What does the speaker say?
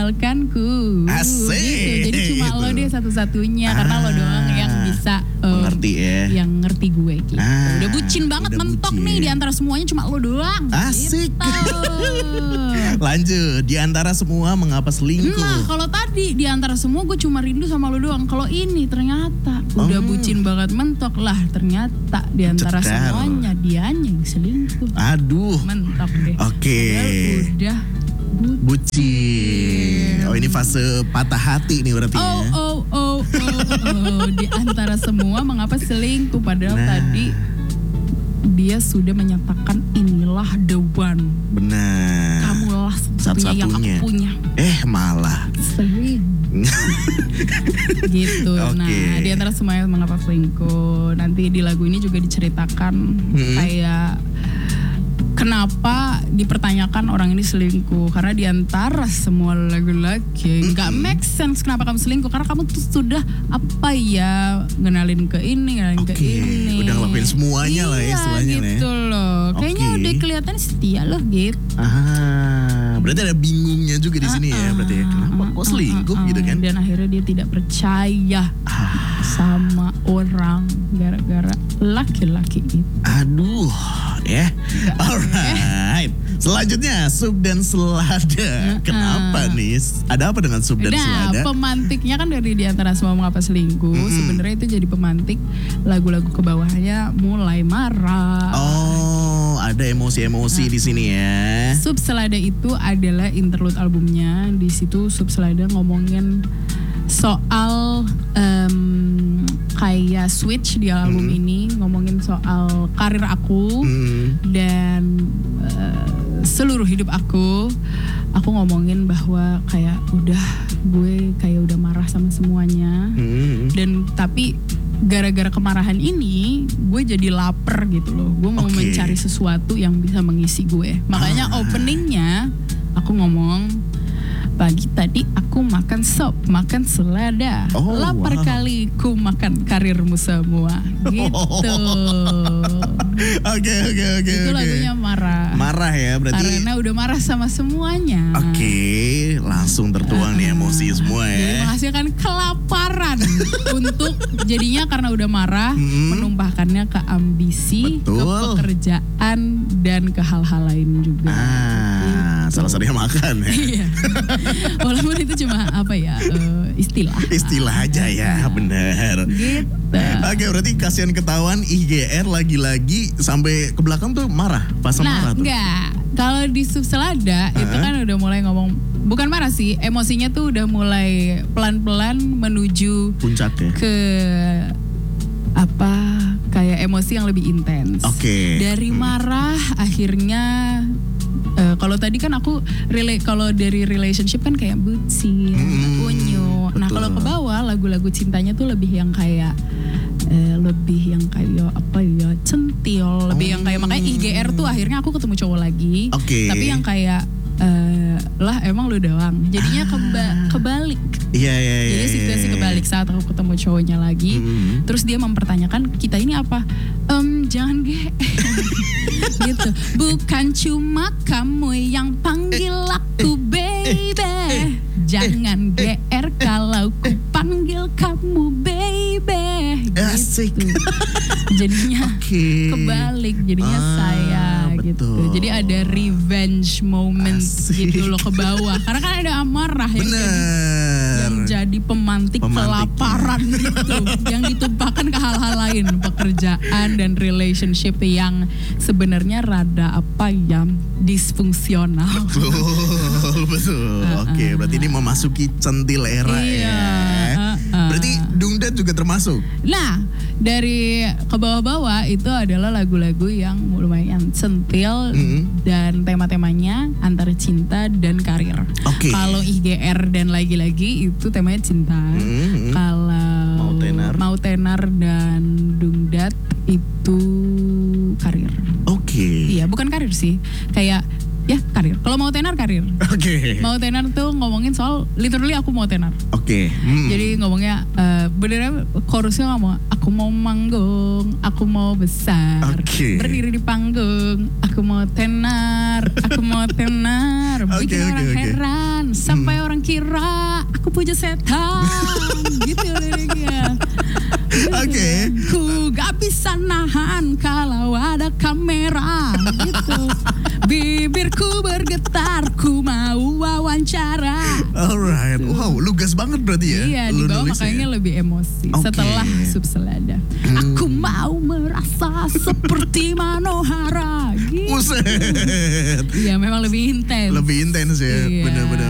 tinggalkanku. Asik. Gitu. Jadi cuma lo deh satu-satunya karena lo doang yang bisa mengerti ya. Yang ngerti gue gitu. Udah bucin banget, udah mentok bucin. nih di antara semuanya cuma lo doang. Asik. Gitu. Lanjut, di antara semua mengapa selingkuh? Nah, kalau tadi di antara semua gue cuma rindu sama lo doang. Kalau ini ternyata udah bucin banget, mentok lah. Ternyata di antara Cetar. semuanya dianya yang selingkuh. Aduh. Mentok deh. Oke. Padahal udah bucin. Oh, ini fase patah hati nih berarti ya. Oh. Di antara semua mengapa selingkuh? Padahal tadi dia sudah menyatakan inilah the one. Benar. Kamulah satu-satunya yang aku punya. Malah. Sering. Gitu. Oke. Nah, di antara semuanya mengapa selingkuh? Nanti di lagu ini juga diceritakan kayak kenapa dipertanyakan orang ini selingkuh. Karena di antara semua laki-laki nggak make sense kenapa kamu selingkuh. Karena kamu tuh sudah ngenalin ke ini, ngenalin ke ini. Udah ngelakuin semuanya lah ya istilahnya gitu loh. Kayaknya udah kelihatan setia loh gitu. Berarti ada bingungnya juga di sini ya. Berarti ya, kenapa kok selingkuh gitu kan? Dan akhirnya dia tidak percaya sama orang gara-gara laki-laki itu. Aduh, ya. Alright. Selanjutnya sup dan selada. Kenapa nih? Ada apa dengan sup dan selada? Nah, pemantiknya kan dari di antara semua mengapa selingkuh. Sebenarnya itu jadi pemantik lagu-lagu ke bawahnya mulai marah. Oh, ada emosi-emosi di sini ya. Sup Selada itu adalah interlude albumnya. Di situ Sup Selada ngomongin soal kayak switch di album ini, ngomongin soal karir aku dan seluruh hidup aku ngomongin bahwa kayak gue udah marah sama semuanya dan tapi gara-gara kemarahan ini gue jadi lapar gitu loh. Gue mau mencari sesuatu yang bisa mengisi gue. Makanya openingnya aku ngomong, pagi tadi aku makan sop, makan selada. Lapar kali ku makan karirmu semua. Gitu. Oke. Itu lagunya marah. Marah ya berarti. Karena udah marah sama semuanya. Oke, langsung tertuang nih emosi semua ya. Jadi menghasilkan kelaparan untuk jadinya karena udah marah menumpahkannya ke ambisi, ke pekerjaan dan ke hal-hal lain juga. Salah satunya makan ya. Iya. Walaupun itu cuma istilah. Istilah aja ya, benar. Gitu. Oke, berarti kasihan ketahuan IGR lagi-lagi sampai ke belakang tuh marah, pasang marah tuh. Enggak. Kalau di Sup Selada itu kan udah mulai ngomong, bukan marah sih, emosinya tuh udah mulai pelan-pelan menuju puncaknya. Ke kayak emosi yang lebih intens. Dari marah akhirnya kalau tadi kan aku kalau dari relationship kan kayak bucin, unyu. Nah, kalau ke bawah lagu-lagu cintanya tuh lebih yang kayak centil, lebih yang kayak makanya IGR tuh akhirnya aku ketemu cowok lagi. Tapi yang kayak lah emang lu doang. Jadinya kebalik. Iya. Jadi situasi kebalik saat aku ketemu cowoknya lagi. Terus dia mempertanyakan kita ini apa? Jangan gitu. Bukan cuma kamu yang panggil aku baby. Jangan GR kalau ku panggil kamu baby. Asik. Gitu. Jadinya kebalik. Jadinya saya gitu. Jadi ada revenge moment gitu loh ke bawah. Karena kan ada amarah yang jadi pemantik kelaparan gitu. Yang ditumpahkan ke hal-hal lain. Pekerjaan dan relationship yang sebenarnya rada disfungsional. Betul. Oke, berarti ini memasuki centil era ya. Berarti Dungdat juga termasuk. Nah, dari ke bawah-bawah itu adalah lagu-lagu yang lumayan centil dan tema-temanya antara cinta dan karir. Kalau IGR dan lagi-lagi itu temanya cinta. Kalau Mau Tenar dan Dungdat itu karir. Iya, bukan karir sih. Kayak ya karir. Kalau Mau mau tenar karir. Oke. Mau tenar tuh ngomongin soal literally aku mau tenar. Oke. Jadi ngomongnya beneran chorusnya ngomong aku mau manggung, aku mau besar, Oke. berdiri di panggung, aku mau tenar, aku mau tenar, bikin orang heran sampai orang kira aku puja setan, gitu liriknya. Oke. Ku gak bisa nahan kalau ada kamera, gitu. Bibirku bergetar, ku mau wawancara. Alright, wow, lugas banget berarti ya. Iya, di bawah makanya lebih emosi. Oke. Setelah Sub Selada, aku mau merasa seperti Manohara. Gitu. Buset. Iya, memang lebih intens. Lebih intens ya, Iya. benar-benar.